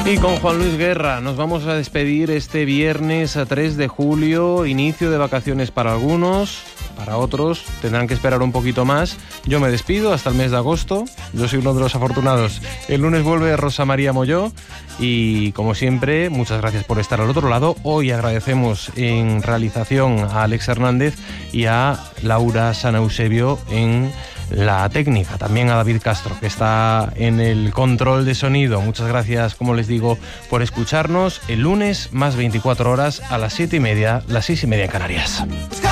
Y con Juan Luis Guerra nos vamos a despedir este viernes a 3 de julio, inicio de vacaciones para algunos, para otros tendrán que esperar un poquito más. Yo me despido hasta el mes de agosto, yo soy uno de los afortunados. El lunes vuelve Rosa María Molló y como siempre, muchas gracias por estar al otro lado. Hoy agradecemos en realización a Alex Hernández y a Laura San Eusebio en la técnica, también a David Castro, que está en el control de sonido. Muchas gracias, como les digo, por escucharnos. El lunes, más 24 horas, a las 7:30, las 6:30 en Canarias.